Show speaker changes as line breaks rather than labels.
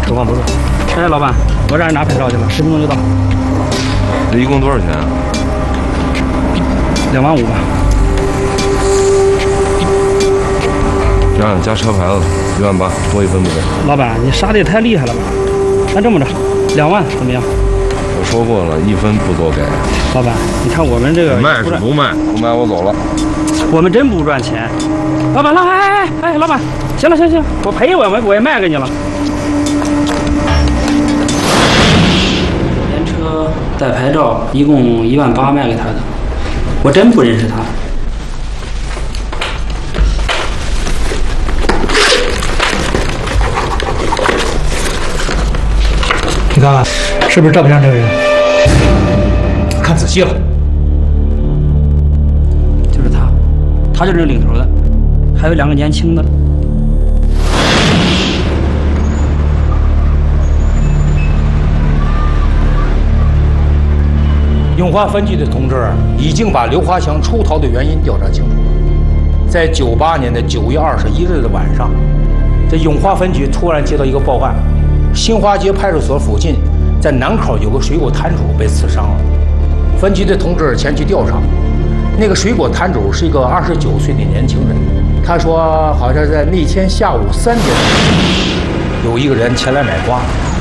手放不住。哎，老板，我让人拿牌照去了，10分钟就到。
这一共多少钱啊
2万5吧。
让你加车牌子，1万8，多1分不给。
老板，你杀的也太厉害了吧？那这么着，2万怎么样？
我说过了，1分不多给。
老板，你看我们这个
卖是不卖？不卖我走了。
我们真不赚钱。老板，老板，行了，我赔我也卖给你了。原车带牌照，一共1万8卖给他的，我真不认识他。
你看看，是不是照片上这个人？看仔细了，
就是他，他就是领头的，还有2个年轻的。
永华分局的同志已经把刘华强出逃的原因调查清楚了。在98年的9月21日的晚上，这永华分局突然接到一个报案，新华街派出所附近，在南口有个水果摊主被刺伤了。分局的同志前去调查，那个水果摊主是一个29岁的年轻人。他说，好像在那天下午3点，有一个人前来买瓜。